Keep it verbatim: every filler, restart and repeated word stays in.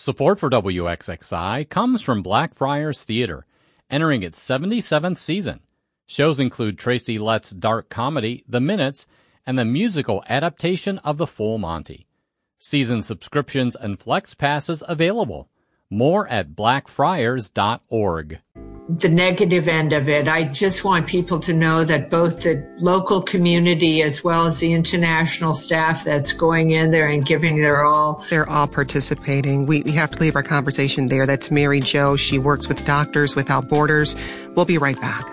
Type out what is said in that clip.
Support for W X X I comes from Blackfriars Theater, entering its seventy-seventh season. Shows include Tracy Letts' dark comedy, The Minutes, and the musical adaptation of The Full Monty. Season subscriptions and flex passes available. More at blackfriars dot org. The negative end of it, I just want people to know that both the local community as well as the international staff that's going in there and giving their all. They're all participating. We, we have to leave our conversation there. That's Mary Jo. She works with Doctors Without Borders. We'll be right back.